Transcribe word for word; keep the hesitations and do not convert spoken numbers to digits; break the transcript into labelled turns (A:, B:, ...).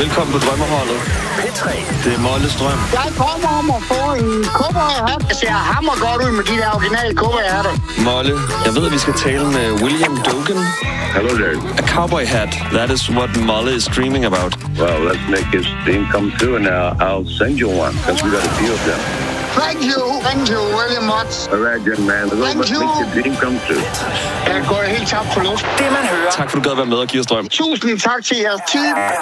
A: Velkommen på Drømmeholdet.
B: P tre.
A: Det er Molles drøm.
C: Jeg kommer om at få en cowboyhat. Jeg ser hammer godt ud med de der originale cowboyhatter.
A: Molle, jeg ved, at vi skal tale med William Dogen.
D: Hello there.
A: A cowboy hat. That is what Molle is dreaming about.
D: Well, let's make his dream come true, and uh, I'll send you one, because we got a few of them.
C: Thank you. Thank you very much.
D: All right, young man. Let's make your dream come true.
C: Jeg går helt tabt for luft.
B: Det man hører.
A: Tak for, du gad være med og give os drøm.
C: Tusind tak til jeres team.